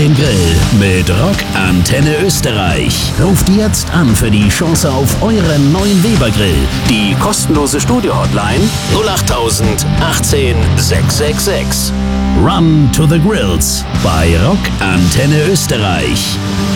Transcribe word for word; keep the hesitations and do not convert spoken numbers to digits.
den Grill mit Rock Antenne Österreich. Ruft jetzt an für die Chance auf euren neuen Weber Grill. Die kostenlose Studio-Hotline null acht tausend achtzehn sechshundertsechsundsechzig. Run to the Grills bei Rock Antenne Österreich.